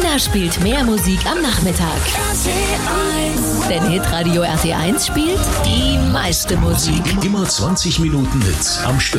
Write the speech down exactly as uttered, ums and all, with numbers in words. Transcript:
Wer spielt mehr Musik am Nachmittag? R T eins. Denn Hitradio R T eins spielt die meiste Musik. Immer zwanzig Minuten Hits am Stück.